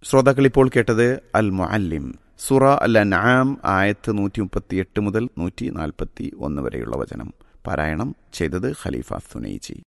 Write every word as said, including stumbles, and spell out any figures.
ശ്രോതാക്കൾ ഇപ്പോൾ കേട്ടത് അൽ മുഅല്ലിം, സൂറ അൽ അൻആം, ആയത്ത് നൂറ്റി മുപ്പത്തി എട്ട് മുതൽ നൂറ്റി നാൽപ്പത്തി ഒന്ന് വരെയുള്ള വചനം. പാരായണം ചെയ്തത് ഖലീഫ സുനൈജി.